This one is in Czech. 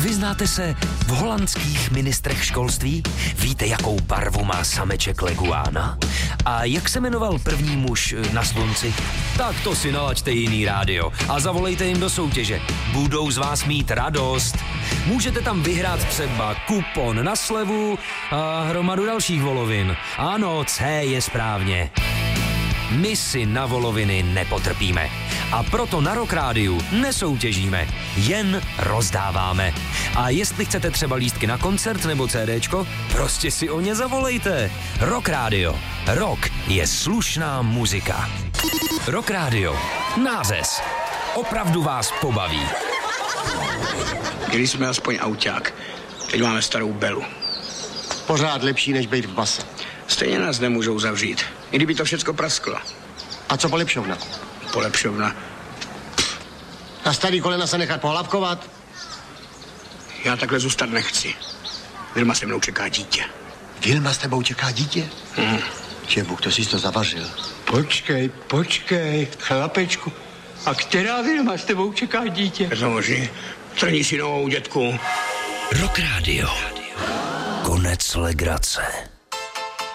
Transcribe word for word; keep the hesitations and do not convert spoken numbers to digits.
Vyznáte se v holandských ministrech školství? Víte, jakou barvu má sameček leguána? A jak se jmenoval první muž na slunci? Tak to si nalaďte jiný rádio a zavolejte jim do soutěže. Budou z vás mít radost. Můžete tam vyhrát třeba kupon na slevu a hromadu dalších volovin. Ano, C je správně. My si na voloviny nepotrpíme. A proto na Rock Rádiu nesoutěžíme, jen rozdáváme. A jestli chcete třeba lístky na koncert nebo CDčko, prostě si o ně zavolejte. Rock Rádio. Rock je slušná muzika. Rock Rádio. Nářez. Opravdu vás pobaví. Měli jsme aspoň auták. Teď máme starou Belu. Pořád lepší, než být v base. Stejně nás nemůžou zavřít. I kdyby to všecko prasklo. A co polepšovna? Polepšovna. Na starý kolena se nechat pohlavkovat? Já takhle zůstat nechci. Vilma se mnou čeká dítě. Vilma s tebou čeká dítě? Hmm. Čebuk, to jsi to zavařil. Počkej, počkej, chlapečku. A která Vilma s tebou čeká dítě? Je to možný? Trní si novou, dětku. Rock Rádio. Konec legrace.